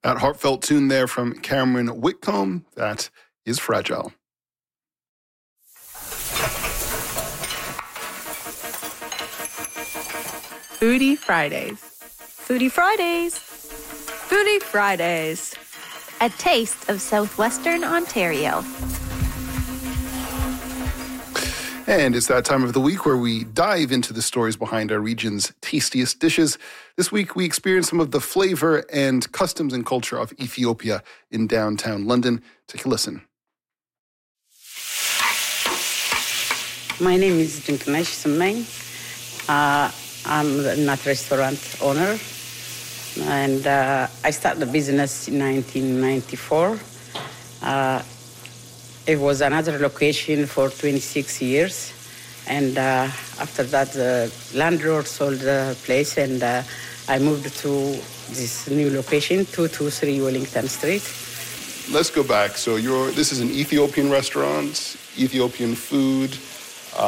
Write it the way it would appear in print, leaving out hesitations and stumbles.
That heartfelt tune there from Cameron Whitcomb, that is Fragile. Foodie Fridays. Foodie Fridays. Foodie Fridays. A taste of southwestern Ontario. And it's that time of the week where we dive into the stories behind our region's tastiest dishes. This week, we experience some of the flavor and customs and culture of Ethiopia in downtown London. Take a listen. My name is Dinkanesh Sumeng. I'm the nut restaurant owner. And I started the business in 1994. It was another location for 26 years. And after that, the landlord sold the place, and I moved to this new location, 223 Wellington Street. Let's go back. So this is an Ethiopian restaurant, Ethiopian food.